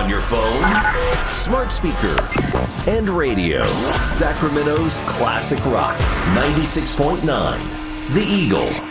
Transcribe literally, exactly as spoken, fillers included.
On your phone, smart speaker, and radio. Sacramento's classic rock, ninety-six point nine. The Eagle.